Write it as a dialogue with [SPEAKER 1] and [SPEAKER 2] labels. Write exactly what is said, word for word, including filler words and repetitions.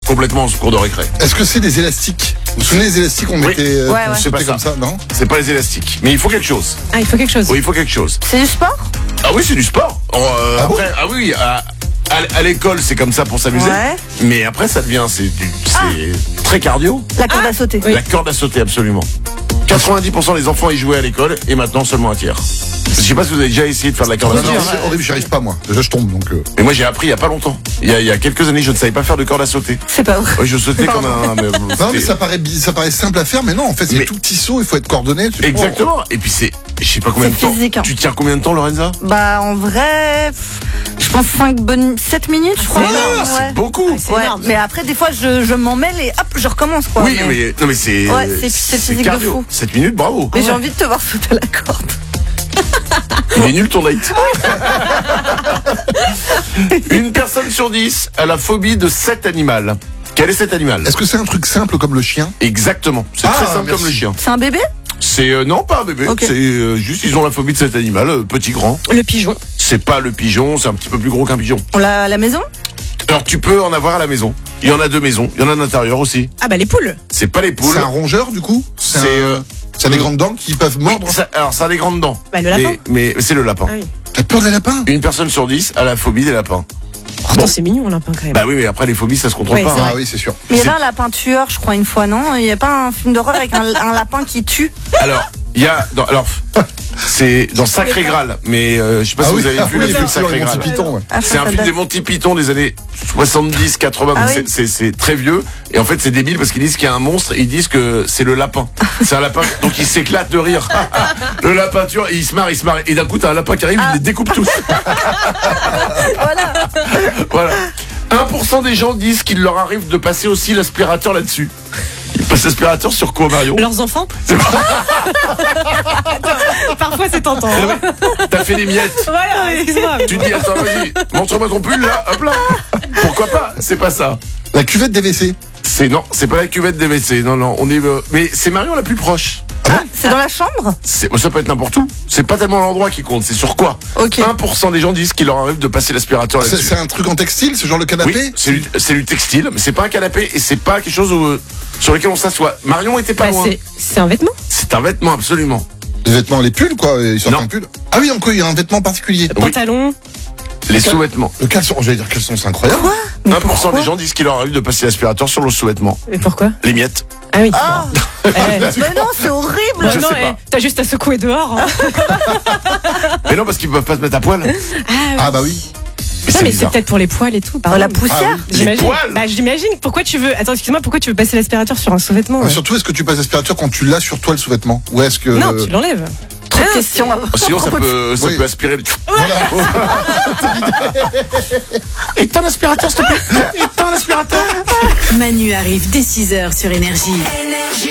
[SPEAKER 1] complètement en cours de récré.
[SPEAKER 2] Est-ce que c'est des élastiques? Vous vous souvenez des élastiques, on
[SPEAKER 1] Oui.
[SPEAKER 2] mettait euh,
[SPEAKER 3] Ouais,
[SPEAKER 2] on
[SPEAKER 3] ouais.
[SPEAKER 2] sautait
[SPEAKER 1] C'est pas
[SPEAKER 2] comme
[SPEAKER 1] ça.
[SPEAKER 2] ça, non?
[SPEAKER 1] C'est pas les élastiques. Mais il faut quelque chose.
[SPEAKER 4] Ah, il faut quelque chose.
[SPEAKER 1] Oui, il faut quelque chose.
[SPEAKER 3] C'est du sport?
[SPEAKER 1] Ah oui, c'est du sport. Euh,
[SPEAKER 2] Ah bon
[SPEAKER 1] après, ah oui, à, à, à l'école, c'est comme ça pour s'amuser.
[SPEAKER 3] Ouais.
[SPEAKER 1] Mais après, ça devient, c'est du, c'est très cardio.
[SPEAKER 3] La corde à sauter.
[SPEAKER 4] Oui.
[SPEAKER 1] La corde à sauter, absolument. quatre-vingt-dix pour cent des enfants y jouaient à l'école et maintenant seulement un tiers. Je sais pas si vous avez déjà essayé de faire de la corde à
[SPEAKER 2] Non,
[SPEAKER 1] sauter.
[SPEAKER 2] non, c'est horrible, j'y arrive pas moi. Déjà je tombe donc. Euh...
[SPEAKER 1] Mais moi j'ai appris il y a pas longtemps. Il y a, il y a quelques années, je ne savais pas faire de corde à sauter.
[SPEAKER 3] C'est pas vrai.
[SPEAKER 1] Ouais, je sautais comme un. Mais,
[SPEAKER 2] Non mais
[SPEAKER 1] c'était-
[SPEAKER 2] ça paraît bi- ça paraît simple à faire, mais non en fait c'est
[SPEAKER 1] Mais-
[SPEAKER 2] tout petit saut, il faut être coordonné. tu-
[SPEAKER 1] Exactement. Et puis c'est, je sais pas combien de
[SPEAKER 3] C'est
[SPEAKER 1] temps.
[SPEAKER 3] physique, hein.
[SPEAKER 1] Tu tiens combien de temps, Lorenza?
[SPEAKER 3] Bah, en vrai, pff, je pense cinq bonnes, sept minutes, je crois.
[SPEAKER 1] Ah,
[SPEAKER 3] Ouais.
[SPEAKER 1] c'est beaucoup.
[SPEAKER 4] c'est
[SPEAKER 3] Ouais,
[SPEAKER 4] énorme.
[SPEAKER 3] mais après, des fois, je, je m'en mêle et hop, je recommence, quoi.
[SPEAKER 1] Oui, mais non mais c'est.
[SPEAKER 3] Ouais, c'est- c'est physique de
[SPEAKER 1] cardio.
[SPEAKER 3] fou.
[SPEAKER 1] sept minutes, bravo.
[SPEAKER 3] Mais j'ai envie de te voir sauter la corde.
[SPEAKER 1] Il est nul ton date. Une personne sur dix a la phobie de cet animal. Quel est cet animal?
[SPEAKER 2] Est-ce que c'est un truc simple comme le chien?
[SPEAKER 1] Exactement. C'est
[SPEAKER 2] Ah,
[SPEAKER 1] très simple
[SPEAKER 2] merci.
[SPEAKER 1] comme le chien.
[SPEAKER 3] C'est un bébé?
[SPEAKER 1] C'est euh, non pas un bébé.
[SPEAKER 3] Ok.
[SPEAKER 1] C'est euh, juste ils ont la phobie de cet animal, euh, petit grand.
[SPEAKER 4] Le pigeon.
[SPEAKER 1] C'est pas le pigeon, c'est un petit peu plus gros qu'un pigeon.
[SPEAKER 3] On l'a à la maison?
[SPEAKER 1] Alors tu peux en avoir à la maison. Il y en a deux maisons. Il y en a à l'intérieur aussi.
[SPEAKER 4] Ah bah les poules.
[SPEAKER 1] C'est pas les poules.
[SPEAKER 2] C'est un rongeur du coup?
[SPEAKER 1] C'est
[SPEAKER 2] un-
[SPEAKER 1] euh,
[SPEAKER 2] Ça a des grandes dents qui peuvent
[SPEAKER 1] oui,
[SPEAKER 2] mordre?
[SPEAKER 1] ça- alors ça a des grandes dents.
[SPEAKER 4] Bah, le lapin.
[SPEAKER 1] Mais, mais c'est le lapin.
[SPEAKER 4] Ah oui.
[SPEAKER 2] T'as peur des lapins?
[SPEAKER 1] Une personne sur dix a la phobie des lapins.
[SPEAKER 4] Pourtant c'est mignon un lapin quand même.
[SPEAKER 1] Bah oui, mais après les phobies ça se contrôle
[SPEAKER 4] Ouais,
[SPEAKER 1] pas.
[SPEAKER 4] c'est
[SPEAKER 1] hein.
[SPEAKER 2] Ah oui c'est sûr.
[SPEAKER 3] Mais il y
[SPEAKER 1] C'est-
[SPEAKER 3] avait un lapin tueur, je crois, une fois, non? Il y a pas un film d'horreur avec un, un lapin qui tue?
[SPEAKER 1] Alors il y a dans, alors c'est dans Sacré Graal, mais euh, je sais pas si
[SPEAKER 2] Ah oui,
[SPEAKER 1] vous avez
[SPEAKER 2] ah
[SPEAKER 1] vu
[SPEAKER 2] oui,
[SPEAKER 1] le film
[SPEAKER 2] effectivement,
[SPEAKER 1] Sacré
[SPEAKER 2] les Monty
[SPEAKER 1] Graal.
[SPEAKER 2] Python, ouais.
[SPEAKER 3] Ah,
[SPEAKER 1] C'est
[SPEAKER 3] ça,
[SPEAKER 1] un
[SPEAKER 3] ça
[SPEAKER 1] film
[SPEAKER 3] date.
[SPEAKER 1] des Monty Python des années soixante-dix quatre-vingts,
[SPEAKER 3] Ah
[SPEAKER 1] donc
[SPEAKER 3] oui.
[SPEAKER 1] c'est- c'est c'est très vieux. Et en fait, c'est débile parce qu'ils disent qu'il y a un monstre et ils disent que c'est le lapin. C'est un lapin, donc ils s'éclatent de rire. Le lapin tueur, et il se marre, il se marre. Et d'un coup, t'as un lapin qui arrive, il les découpe tous.
[SPEAKER 3] Voilà.
[SPEAKER 1] Voilà. un pour cent des gens disent qu'il leur arrive de passer aussi l'aspirateur là-dessus. Ils passent l'aspirateur sur quoi, Marion?
[SPEAKER 4] Leurs enfants. Parfois c'est tentant. hein.
[SPEAKER 1] T'as fait des miettes.
[SPEAKER 4] Voilà, excuse-moi.
[SPEAKER 1] Tu te dis, attends, vas-y, montre-moi ton pull, là, hop là. Pourquoi pas? C'est pas ça.
[SPEAKER 2] La cuvette des W C.
[SPEAKER 1] C'est non, c'est pas la cuvette des W C. Non, non, on est. euh, mais c'est Marion la plus proche.
[SPEAKER 3] Ah, c'est dans la chambre?
[SPEAKER 1] C'est, ça peut être n'importe où. C'est pas tellement l'endroit qui compte, c'est sur quoi.
[SPEAKER 3] Ok.
[SPEAKER 1] un pour cent des gens disent qu'il leur arrive de passer l'aspirateur
[SPEAKER 2] C'est
[SPEAKER 1] là-dessus.
[SPEAKER 2] c'est un truc en textile, ce genre le canapé?
[SPEAKER 1] Oui, c'est du, c'est du textile, mais c'est pas un canapé et c'est pas quelque chose où, euh, sur lequel on s'assoit. Marion était pas
[SPEAKER 4] Bah,
[SPEAKER 1] loin.
[SPEAKER 4] c'est- c'est un vêtement.
[SPEAKER 1] C'est un vêtement, absolument.
[SPEAKER 2] Les vêtements, les pulls quoi, ils sortent
[SPEAKER 1] Non.
[SPEAKER 2] un pull. Ah oui, donc il y a un vêtement particulier.
[SPEAKER 1] Oui.
[SPEAKER 4] Pantalon.
[SPEAKER 1] Les sous-vêtements.
[SPEAKER 2] Le caleçon, j'allais dire caleçon, c'est incroyable.
[SPEAKER 3] Mais
[SPEAKER 1] un pour cent
[SPEAKER 3] pourquoi?
[SPEAKER 1] des gens disent qu'il leur arrive de passer l'aspirateur sur le sous-vêtement.
[SPEAKER 4] Mais pourquoi?
[SPEAKER 1] Les miettes.
[SPEAKER 4] Ah oui.
[SPEAKER 3] Ah!
[SPEAKER 4] Eh,
[SPEAKER 3] Mais non, c'est horrible!
[SPEAKER 1] Je
[SPEAKER 4] non,
[SPEAKER 1] sais
[SPEAKER 4] eh,
[SPEAKER 1] pas.
[SPEAKER 4] t'as juste à secouer dehors. hein.
[SPEAKER 1] Mais non, parce qu'ils peuvent pas se mettre à poil. Mais
[SPEAKER 2] Ah bah oui.
[SPEAKER 1] c'est
[SPEAKER 4] Non mais c'est
[SPEAKER 1] bizarre.
[SPEAKER 4] peut-être pour les poils et tout.
[SPEAKER 3] Oh,
[SPEAKER 4] pardon.
[SPEAKER 3] la poussière?
[SPEAKER 2] Ah
[SPEAKER 4] J'imagine.
[SPEAKER 1] poils
[SPEAKER 4] Bah j'imagine. Pourquoi tu veux? Attends, excuse-moi. Pourquoi tu veux passer l'aspirateur sur un sous-vêtement?
[SPEAKER 2] Mais
[SPEAKER 4] ouais.
[SPEAKER 2] surtout, est-ce que tu passes l'aspirateur quand tu l'as sur toi le sous-vêtement? Ou est-ce que.
[SPEAKER 4] Non, tu l'enlèves.
[SPEAKER 3] Trop de questions.
[SPEAKER 1] Sinon, ça peut, ça
[SPEAKER 2] Oui.
[SPEAKER 1] peut aspirer. le-
[SPEAKER 2] Voilà.
[SPEAKER 1] Éteins l'aspirateur, s'il te plaît. Éteins l'aspirateur.
[SPEAKER 5] Manu arrive dès six heures sur Énergie.